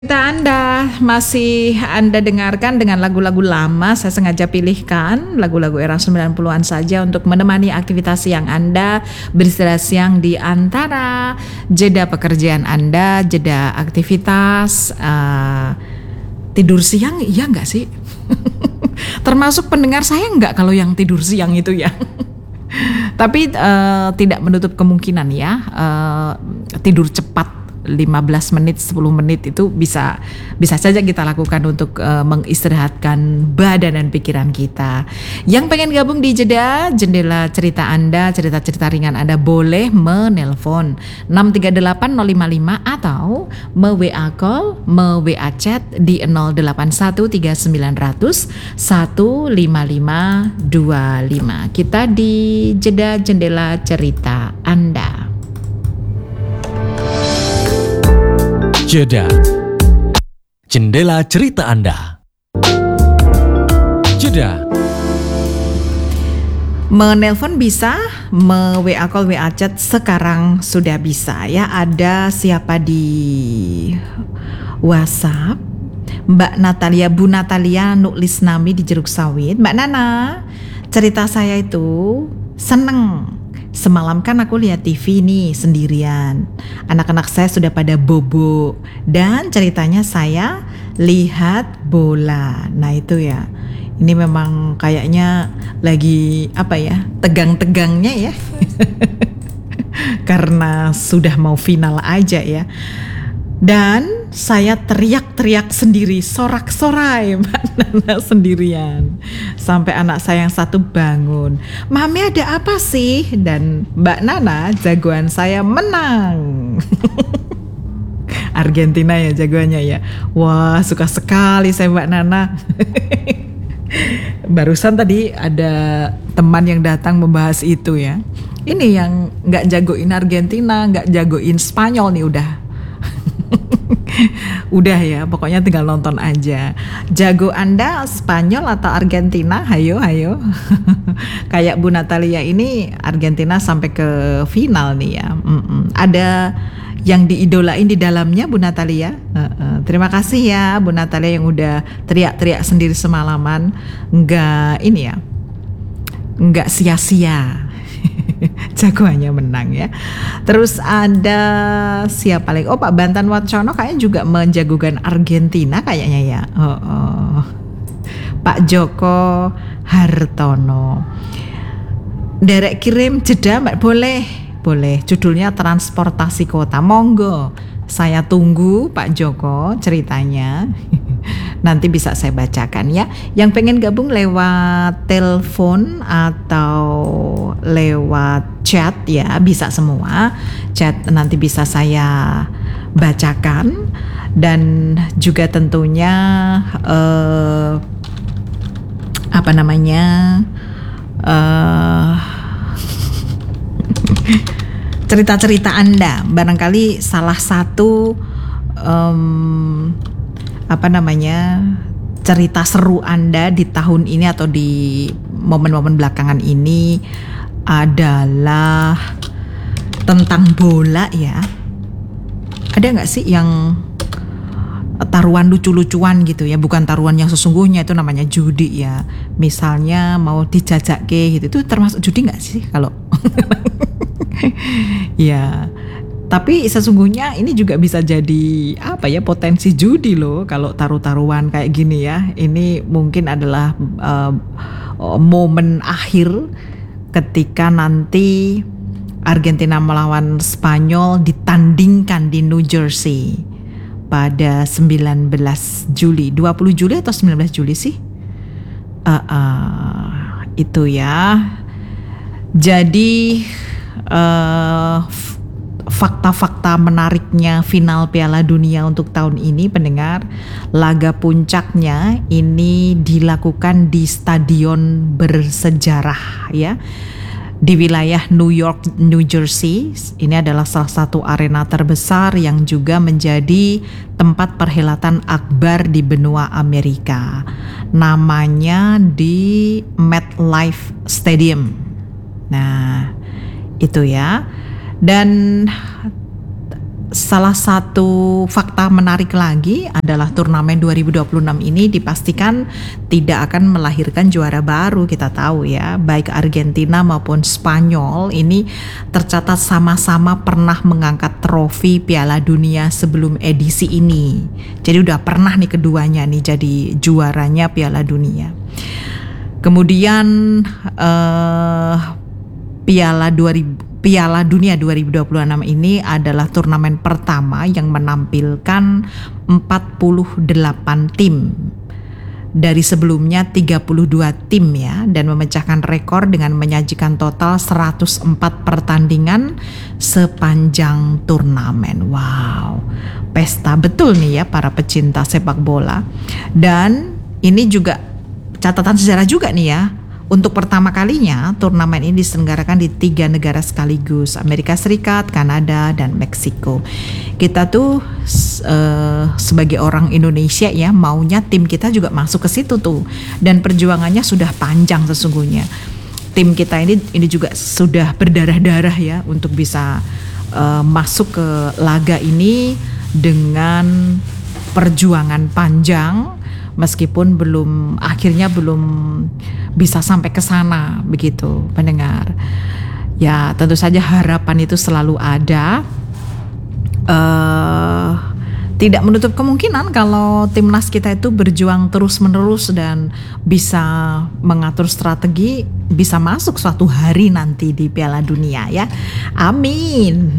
Cerita Anda masih Anda dengarkan dengan lagu-lagu lama. Saya sengaja pilihkan lagu-lagu era 90-an saja untuk menemani aktivitas siang Anda, beristirahat siang di antara jeda pekerjaan Anda, jeda aktivitas, tidur siang, iya nggak sih? Termasuk pendengar saya nggak kalau yang tidur siang itu ya. Tapi tidak menutup kemungkinan ya, tidur cepat 15 menit, 10 menit itu bisa saja kita lakukan untuk mengistirahatkan badan dan pikiran kita. Yang pengen gabung di jendela cerita Anda, cerita-cerita ringan Anda, boleh menelpon 638 055 atau me-WA call, me-WA chat di 081 3900 15525. Kita di jendela cerita Anda. Jendela cerita Anda. Jeda. Menelpon bisa, me-WA call, WA chat sekarang sudah bisa ya. Ada siapa di WhatsApp? Mbak Natalia, Bu Natalia nulis nami di Jeruk Sawit. Mbak Nana, cerita saya itu seneng. Semalam kan aku lihat TV nih sendirian. Anak-anak saya sudah pada bobo dan ceritanya saya lihat bola. Nah itu ya, ini memang kayaknya lagi apa ya, tegang-tegangnya ya. Karena sudah mau final aja ya. Dan saya teriak-teriak sendiri, sorak-sorai Mbak Nana sendirian. Sampai anak saya yang satu bangun. Mami ada apa sih? Dan Mbak Nana, jagoan saya menang. Argentina ya jagoannya ya. Wah suka sekali saya Mbak Nana. Barusan tadi ada teman yang datang membahas itu ya. Ini yang gak jagoin Argentina, gak jagoin Spanyol nih udah. Udah ya, pokoknya tinggal nonton aja. Jago Anda Spanyol atau Argentina? Hayo. Kayak Bu Natalia ini Argentina sampai ke final nih ya. Ada yang diidolain di dalamnya Bu Natalia. Terima kasih ya Bu Natalia yang udah teriak-teriak sendiri semalaman. Nggak sia-sia. Jagoannya menang ya. Terus ada siapa lagi? Oh Pak Bantan Wacana kayaknya juga menjagokan Argentina kayaknya ya. Pak Joko Hartono. Derek kirim jeda Mbak, boleh. Judulnya transportasi kota. Monggo. Saya tunggu Pak Joko ceritanya. Nanti bisa saya bacakan ya. Yang pengen gabung lewat telepon atau lewat chat ya, bisa semua. Chat nanti bisa saya bacakan. Dan juga tentunya cerita-cerita Anda. Barangkali salah satu cerita seru Anda di tahun ini atau di momen-momen belakangan ini adalah tentang bola ya. Ada nggak sih yang taruhan lucu-lucuan gitu ya, bukan taruhan yang sesungguhnya, itu namanya judi ya. Misalnya mau dijajake gitu, itu termasuk judi nggak sih kalau? Ya. Tapi sesungguhnya ini juga bisa jadi potensi judi loh kalau taruh-taruhan kayak gini ya. Ini mungkin adalah momen akhir ketika nanti Argentina melawan Spanyol ditandingkan di New Jersey pada 19 Juli. 20 Juli atau 19 Juli sih? Itu ya. Jadi fakta-fakta menariknya final Piala Dunia untuk tahun ini pendengar, laga puncaknya ini dilakukan di stadion bersejarah ya, di wilayah New York, New Jersey. Ini adalah salah satu arena terbesar yang juga menjadi tempat perhelatan akbar di benua Amerika. Namanya di MetLife Stadium. Nah, itu ya. Dan salah satu fakta menarik lagi adalah turnamen 2026 ini dipastikan tidak akan melahirkan juara baru. Kita tahu ya, baik Argentina maupun Spanyol ini tercatat sama-sama pernah mengangkat trofi Piala Dunia sebelum edisi ini. Jadi udah pernah nih keduanya nih jadi juaranya Piala Dunia. Kemudian Piala Dunia 2026 ini adalah turnamen pertama yang menampilkan 48 tim. Dari sebelumnya 32 tim ya, dan memecahkan rekor dengan menyajikan total 104 pertandingan sepanjang turnamen. Wow, pesta betul nih ya para pecinta sepak bola. Dan ini juga catatan sejarah juga nih ya. Untuk pertama kalinya turnamen ini diselenggarakan di 3 negara sekaligus, Amerika Serikat, Kanada, dan Meksiko. Kita tuh sebagai orang Indonesia ya, maunya tim kita juga masuk ke situ tuh, dan perjuangannya sudah panjang sesungguhnya. Tim kita ini juga sudah berdarah-darah ya untuk bisa masuk ke laga ini dengan perjuangan panjang. Meskipun akhirnya belum bisa sampai ke sana begitu pendengar. Ya tentu saja harapan itu selalu ada. Tidak menutup kemungkinan kalau timnas kita itu berjuang terus-menerus dan bisa mengatur strategi, bisa masuk suatu hari nanti di Piala Dunia ya. Amin.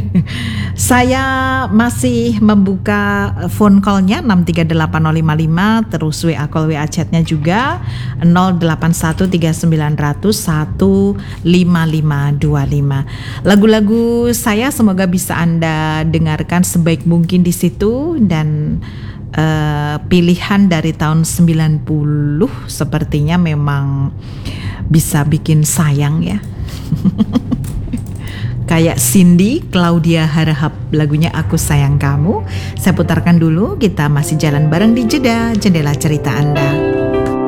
Saya masih membuka phone call-nya 6380555, terus WA call WA chat-nya juga 081390155525. Lagu-lagu saya semoga bisa Anda dengarkan sebaik mungkin di situ, dan pilihan dari tahun 90 sepertinya memang bisa bikin sayang ya. Kayak Cindy Claudia Harahap, lagunya Aku Sayang Kamu. Saya putarkan dulu, kita masih jalan bareng di Jeda Jendela Cerita Anda.